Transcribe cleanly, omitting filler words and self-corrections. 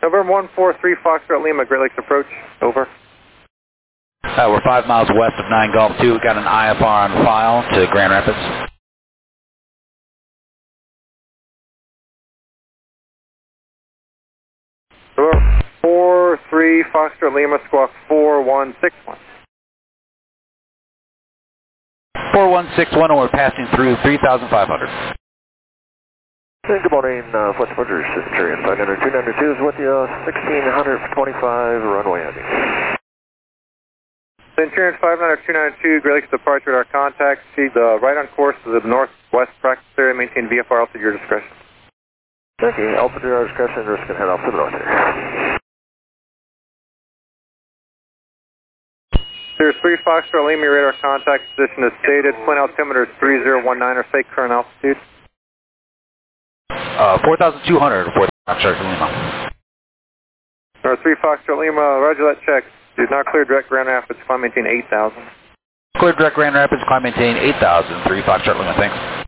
November 143 Foxtrot Lima, Great Lakes approach, over. We're 5 miles west of 9 Golf 2. We've got an IFR on file to Grand Rapids. November 43 Foxtrot Lima, squawk 4161. 4161, and we're passing through 3,500. Hey, good morning, Flex Motors, Centurion 500-292 is with you, 1625 runway heading. Centurion 500-292, Great Lakes departure at our contact. See the right on course to the northwest practice area, maintain VFR altitude at your discretion. Okay, altitude at our discretion, risk and head off to the north here. There's 3 Foxtrot Lima, your radar contact position is stated. Point altimeter is 3019 or say current altitude. 4,200 for Foxtrot Lima. Number 3 Foxtrot Lima, roger that check. Do not clear direct Grand Rapids, climb maintain 8,000. Clear direct Grand Rapids, climb maintain 8,000, 3 Foxtrot Lima, thanks.